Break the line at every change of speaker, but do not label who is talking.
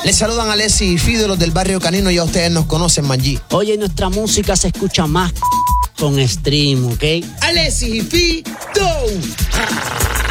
Les saludan Alessi y Fido, los del barrio Canino. Ya ustedes nos conocen, Manji.
Oye, nuestra música se escucha más con stream, ¿ok?
Alessi y Fido.